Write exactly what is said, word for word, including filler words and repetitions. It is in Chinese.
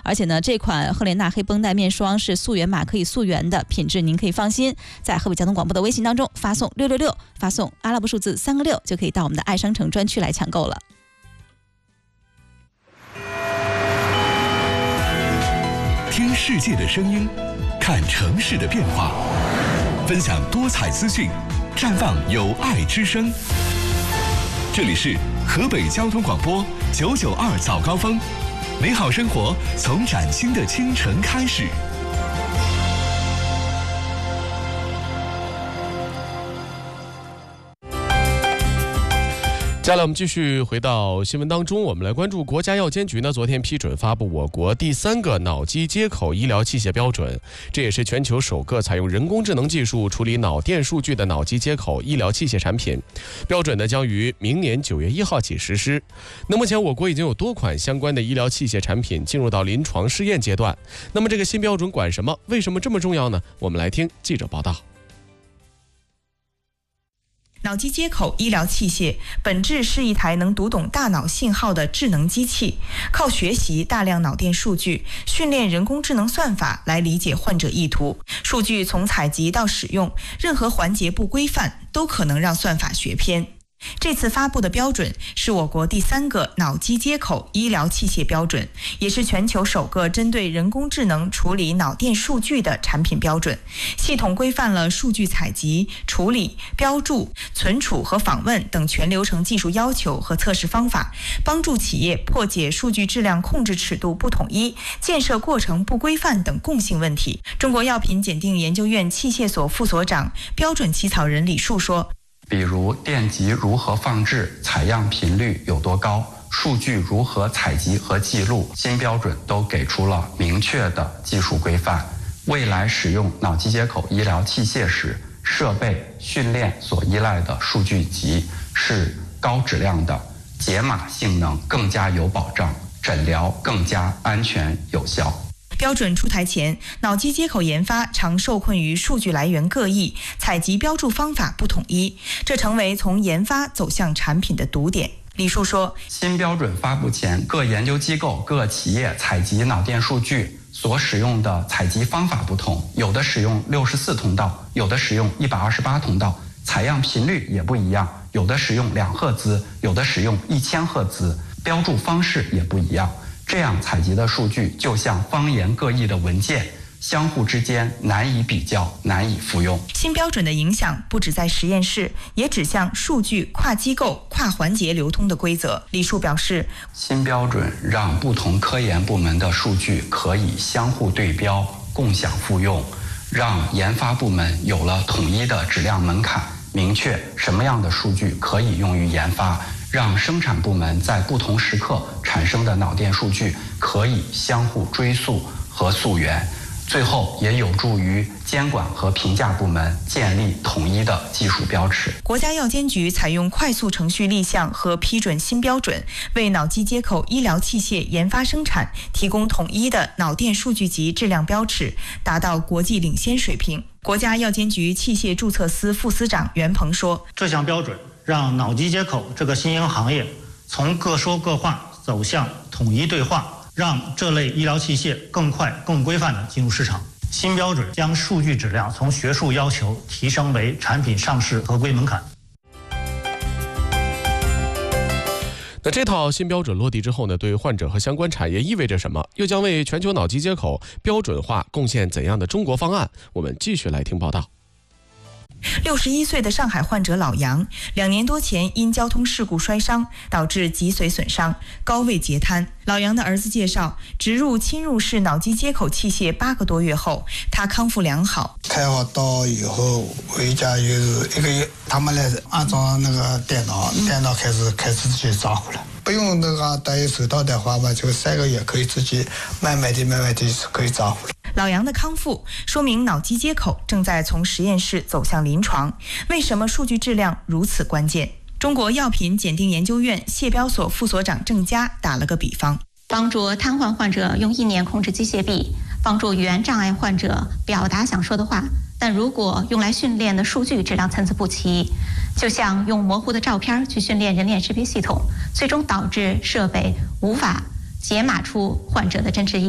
而且呢，这款赫莲娜黑绷带面霜是溯源码可以溯源的，品质您可以放心。在河北交通广播的微信当中发送六六六，发送阿拉伯数字三个六，就可以到我们的爱商城专区来抢购了。 听世界的声音，看城市的变化，分享多彩资讯，绽放有爱之声。这里是河北交通广播九九二早高峰，美好生活从崭新的清晨开始。 接下来我们继续回到新闻当中，我们来关注国家药监局呢昨天批准发布我国第三个脑机接口医疗器械标准，这也是全球首个采用人工智能技术处理脑电数据的脑机接口医疗器械产品。标准呢将于明年九月一号起实施。那目前我国已经有多款相关的医疗器械产品进入到临床试验阶段。那么这个新标准管什么？为什么这么重要呢？我们来听记者报道。 脑机接口医疗器械本质是一台能读懂大脑信号的智能机器，靠学习大量脑电数据，训练人工智能算法来理解患者意图。数据从采集到使用，任何环节不规范，都可能让算法学偏。这次发布的标准是我国第三个脑机接口医疗器械标准，也是全球首个针对人工智能处理脑电数据的产品标准。系统规范了数据采集、处理、标注、存储和访问等全流程技术要求和测试方法，帮助企业破解数据质量控制尺度不统一、建设过程不规范等共性问题。中国药品检定研究院器械所副所长、标准起草人李树说， 比如电极如何放置、采样频率有多高、数据如何采集和记录，新标准都给出了明确的技术规范。未来使用脑机接口医疗器械时，设备训练所依赖的数据集是高质量的，解码性能更加有保障，诊疗更加安全有效。 标准出台前，脑机接口研发常受困于数据来源各异、采集标注方法不统一，这成为从研发走向产品的堵点。李树说， 新标准发布前，各研究机构、各企业采集脑电数据所使用的采集方法不同，有的使用六十四通道，有的使用一百二十八通道，采样频率也不一样，有的使用两赫兹，有的使用一千赫兹，标注方式也不一样。这样采集的数据就像方言各异的文件，相互之间难以比较，难以复用。 新标准的影响不止在实验室，也指向数据跨机构、跨环节流通的规则。李树表示， 新标准让不同科研部门的数据可以相互对标、共享复用，让研发部门有了统一的质量门槛，明确什么样的数据可以用于研发，让生产部门在不同时刻产生的脑电数据可以相互追溯和溯源，最后也有助于监管和评价部门建立统一的技术标尺。 国家药监局采用快速程序立项和批准新标准，为脑机接口医疗器械研发生产提供统一的脑电数据集质量标尺，达到国际领先水平。国家药监局器械注册司副司长袁鹏说， 这项标准让脑机接口这个新兴行业从各说各话走向统一对话，让这类医疗器械更快更规范地进入市场。新标准将数据质量从学术要求提升为产品上市合规门槛。 那这套新标准落地之后呢，对患者和相关产业意味着什么？又将为全球脑机接口标准化贡献怎样的中国方案？我们继续来听报道。 六十一岁的上海患者老杨，两年多前因交通事故摔伤，导致脊髓损伤、高位截瘫。老杨的儿子介绍，植入侵入式脑机接口器械八个多月后，他康复良好。 开好刀以后回家就是一个月，他们来安装那个电脑，电脑开始开始自己照顾了。不用那个戴手套的话吧，就三个月可以自己慢慢的、慢慢的可以照顾了。 老杨的康复说明脑机接口正在从实验室走向临床。为什么数据质量如此关键？中国药品检定研究院谢标所副所长郑佳打了个比方， 帮助瘫痪患者用意念控制机械臂，帮助语言障碍患者表达想说的话。但如果用来训练的数据质量参差不齐，就像用模糊的照片去训练人脸识别系统，最终导致设备无法解码出患者的真实意